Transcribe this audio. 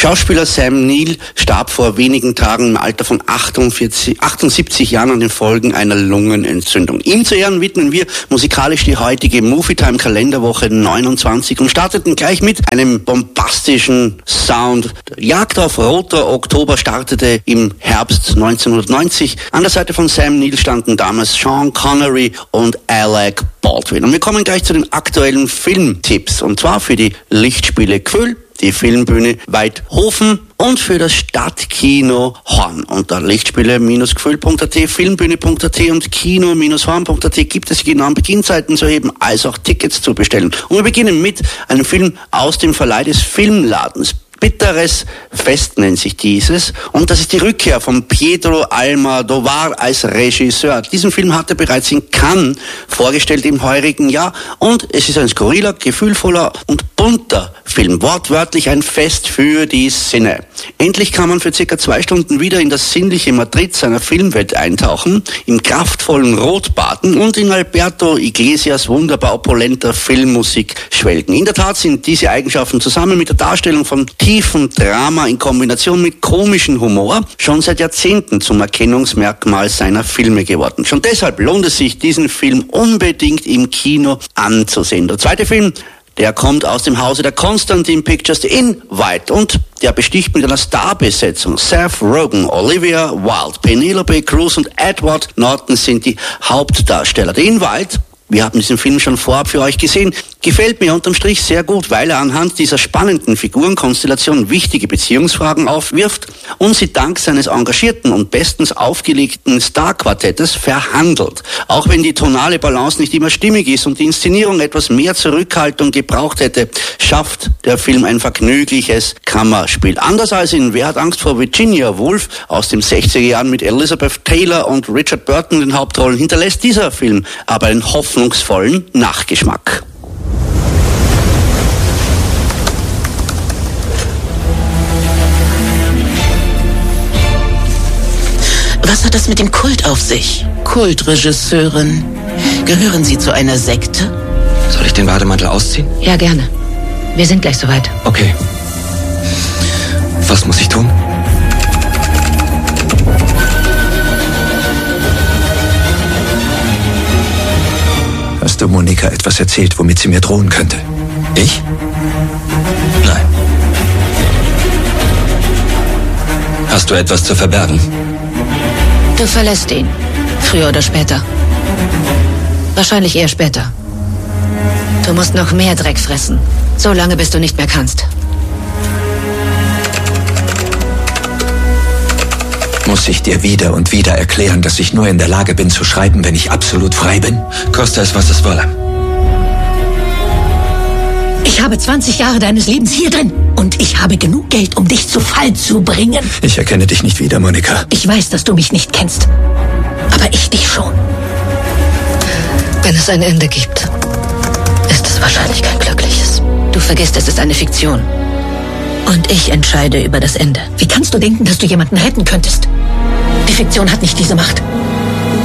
Schauspieler Sam Neill starb vor wenigen Tagen im Alter von 78 Jahren an den Folgen einer Lungenentzündung. Ihm zu Ehren widmen wir musikalisch die heutige Movietime Kalenderwoche 29 und starteten gleich mit einem bombastischen Sound. Jagd auf Roter Oktober startete im Herbst 1990. An der Seite von Sam Neill standen damals Sean Connery und Alec Baldwin. Und wir kommen gleich zu den aktuellen Filmtipps, und zwar für die Lichtspiele Gfühl, die Filmbühne Weidhofen und für das Stadtkino Horn. Unter Lichtspiele-gfühl.at, filmbühne.at und kino-horn.at gibt es die genauen Beginnzeiten zu erheben, als auch Tickets zu bestellen. Und wir beginnen mit einem Film aus dem Verleih des Filmladens. Bitteres Fest nennt sich dieses, und das ist die Rückkehr von Pedro Almodóvar als Regisseur. Diesen Film hat er bereits in Cannes vorgestellt im heurigen Jahr, und es ist ein skurriler, gefühlvoller und bunter Film, wortwörtlich ein Fest für die Sinne. Endlich kann man für circa 2 Stunden wieder in das sinnliche Madrid seiner Filmwelt eintauchen, im kraftvollen Rot baden und in Alberto Iglesias wunderbar opulenter Filmmusik schwelgen. In der Tat sind diese Eigenschaften zusammen mit der Darstellung von tiefen Drama in Kombination mit komischem Humor schon seit Jahrzehnten zum Erkennungsmerkmal seiner Filme geworden. Schon deshalb lohnt es sich, diesen Film unbedingt im Kino anzusehen. Der zweite Film, der kommt aus dem Hause der Constantin Pictures, The Invite, und der besticht mit einer Starbesetzung. Seth Rogen, Olivia Wilde, Penelope Cruz und Edward Norton sind die Hauptdarsteller. The Invite, wir haben diesen Film schon vorab für euch gesehen, gefällt mir unterm Strich sehr gut, weil er anhand dieser spannenden Figurenkonstellation wichtige Beziehungsfragen aufwirft und sie dank seines engagierten und bestens aufgelegten Star-Quartettes verhandelt. Auch wenn die tonale Balance nicht immer stimmig ist und die Inszenierung etwas mehr Zurückhaltung gebraucht hätte, schafft der Film ein vergnügliches Kammerspiel. Anders als in Wer hat Angst vor Virginia Woolf aus den 60er Jahren mit Elizabeth Taylor und Richard Burton in den Hauptrollen, hinterlässt dieser Film aber einen hoffnungsvollen Nachgeschmack. Was hat das mit dem Kult auf sich? Kultregisseurin. Gehören Sie zu einer Sekte? Soll ich den Bademantel ausziehen? Ja, gerne. Wir sind gleich soweit. Okay. Was muss ich tun? Hast du Monika etwas erzählt, womit sie mir drohen könnte? Ich? Nein. Hast du etwas zu verbergen? Du verlässt ihn. Früher oder später. Wahrscheinlich eher später. Du musst noch mehr Dreck fressen. So lange, bis du nicht mehr kannst. Muss ich dir wieder und wieder erklären, dass ich nur in der Lage bin zu schreiben, wenn ich absolut frei bin? Koste es, was es wolle. Ich habe 20 Jahre deines Lebens hier drin. Und ich habe genug Geld, um dich zu Fall zu bringen. Ich erkenne dich nicht wieder, Monika. Ich weiß, dass du mich nicht kennst. Aber ich dich schon. Wenn es ein Ende gibt, ist es wahrscheinlich kein glückliches. Du vergisst, es ist eine Fiktion. Und ich entscheide über das Ende. Wie kannst du denken, dass du jemanden retten könntest? Die Fiktion hat nicht diese Macht.